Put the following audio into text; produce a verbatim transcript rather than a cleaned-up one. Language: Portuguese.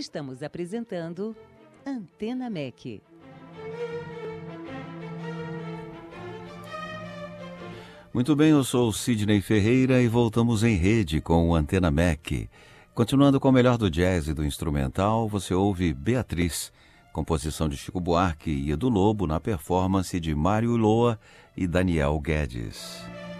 Estamos apresentando Antena M E C. Muito bem, eu sou o Sidney Ferreira e voltamos em rede com o Antena M E C. Continuando com o melhor do jazz e do instrumental, você ouve Beatriz, composição de Chico Buarque e Edu Lobo na performance de Mário Loa e Daniel Guedes.